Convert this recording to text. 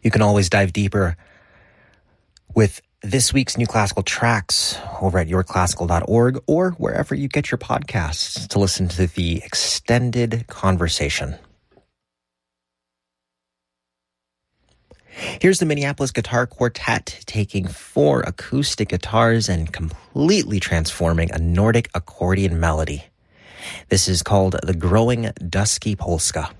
You can always dive deeper with this week's new classical tracks over at yourclassical.org or wherever you get your podcasts to listen to the extended conversation. Here's the Minneapolis Guitar Quartet taking 4 acoustic guitars and completely transforming a Nordic accordion melody. This is called the Growing Dusky Polska.